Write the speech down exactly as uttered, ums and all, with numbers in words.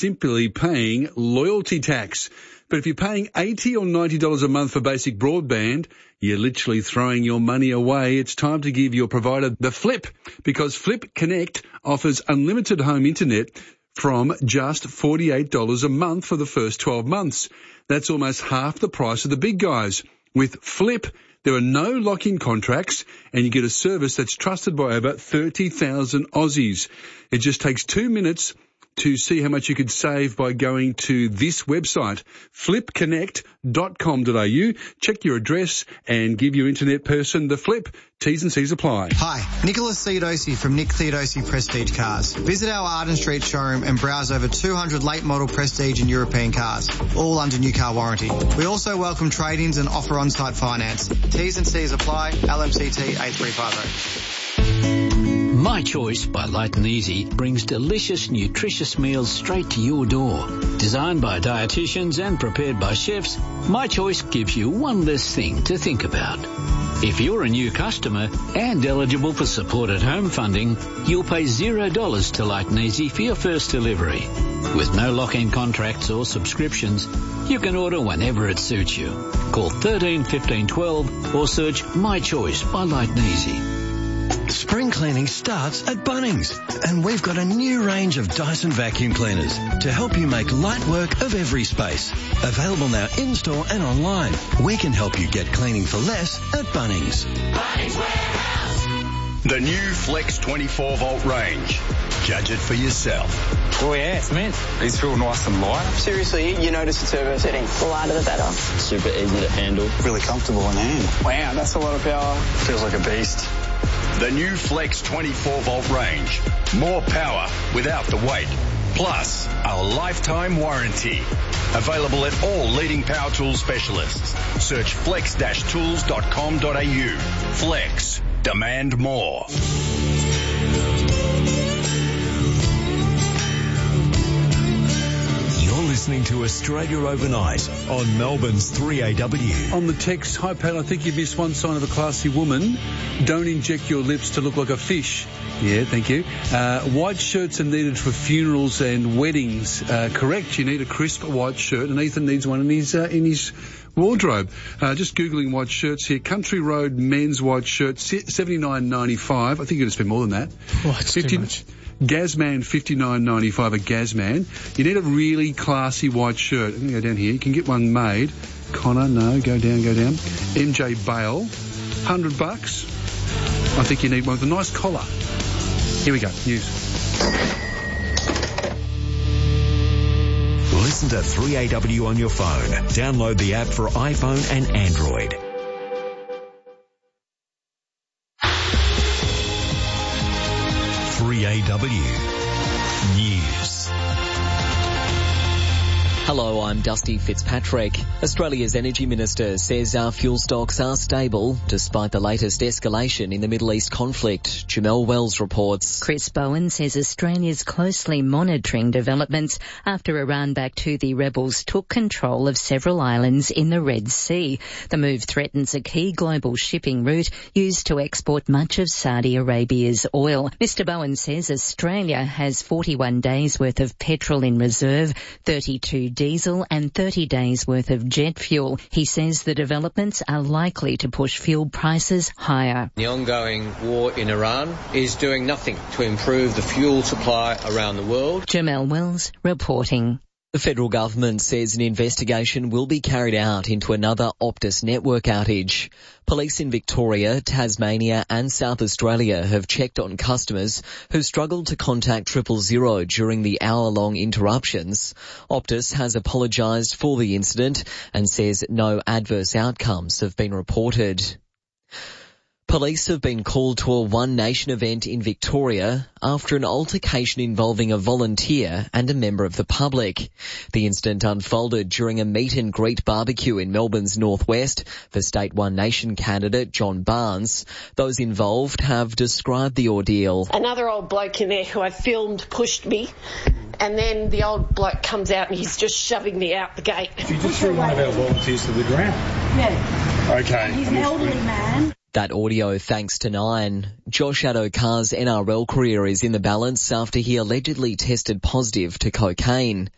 simply paying loyalty tax. But if you're paying eighty dollars or ninety dollars a month for basic broadband, you're literally throwing your money away. It's time to give your provider the flip, because Flip Connect offers unlimited home internet from just forty-eight dollars a month for the first twelve months. That's almost half the price of the big guys. With Flip, there are no lock-in contracts, and you get a service that's trusted by over thirty thousand Aussies. It just takes two minutes to see how much you could save by going to this website, flip connect dot com dot a u. Check your address and give your internet person the flip. T's and C's apply. Hi, Nicholas Theodosi from Nick Theodosi Prestige Cars. Visit our Arden Street showroom and browse over two hundred late model Prestige and European cars, all under new car warranty. We also welcome trade-ins and offer on-site finance. T's and C's apply. L M C T eight three five zero. My Choice by Light and Easy brings delicious, nutritious meals straight to your door. Designed by dietitians and prepared by chefs, My Choice gives you one less thing to think about. If you're a new customer and eligible for supported home funding, you'll pay zero dollars to Light and Easy for your first delivery. With no lock-in contracts or subscriptions, you can order whenever it suits you. Call thirteen fifteen twelve or search My Choice by Light and Easy. Spring cleaning starts at Bunnings, and we've got a new range of Dyson vacuum cleaners to help you make light work of every space. Available now in-store and online. We can help you get cleaning for less at Bunnings. Bunnings Warehouse. The new Flex twenty-four volt range. Judge it for yourself. Oh yeah, it's mint. It's real nice and light. Seriously, you notice the turbo setting. The lighter the better. Super easy to handle. Really comfortable in hand. Wow, that's a lot of power. Feels like a beast. The new Flex twenty-four volt range. More power without the weight. Plus, a lifetime warranty. Available at all leading power tool specialists. Search flex dash tools dot com dot a u. Flex. Demand more. Listening to Australia Overnight on Melbourne's three A W. On the text, hi Pat, I think you missed one sign of a classy woman. Don't inject your lips to look like a fish. Yeah, thank you. Uh, white shirts are needed for funerals and weddings. Uh, correct, you need a crisp white shirt, and Ethan needs one in his uh, in his wardrobe. Uh, just Googling white shirts here. Country Road men's white shirt, seventy-nine ninety-five. I think you're going to spend more than that. Oh, it's too much. Gazman fifty-nine ninety-five, a Gazman. You need a really classy white shirt. I'm going to go down here. You can get one made. Connor, no, go down, go down. M J Bale, one hundred bucks. I think you need one with a nice collar. Here we go, news. Listen to three A W on your phone. Download the app for iPhone and Android. three A W News. Hello, I'm Dusty Fitzpatrick. Australia's Energy Minister says our fuel stocks are stable despite the latest escalation in the Middle East conflict. Jamelle Wells reports. Chris Bowen says Australia's closely monitoring developments after Iran-backed Houthi rebels took control of several islands in the Red Sea. The move threatens a key global shipping route used to export much of Saudi Arabia's oil. Mister Bowen says Australia has forty-one days worth of petrol in reserve, thirty-two diesel and thirty days worth of jet fuel. He says the developments are likely to push fuel prices higher. The ongoing war in Iran is doing nothing to improve the fuel supply around the world. Jamelle Wells reporting. The federal government says an investigation will be carried out into another Optus network outage. Police in Victoria, Tasmania and South Australia have checked on customers who struggled to contact triple zero during the hour-long interruptions. Optus has apologised for the incident and says no adverse outcomes have been reported. Police have been called to a One Nation event in Victoria after an altercation involving a volunteer and a member of the public. The incident unfolded during a meet and greet barbecue in Melbourne's northwest for State One Nation candidate John Barnes. Those involved have described the ordeal. Another old bloke in there who I filmed pushed me, and then the old bloke comes out and he's just shoving me out the gate. You just threw one of our volunteers to the ground? Yeah. Okay. He's an elderly man. That audio thanks to Nine. Josh Addo-Carr's N R L career is in the balance after he allegedly tested positive to cocaine.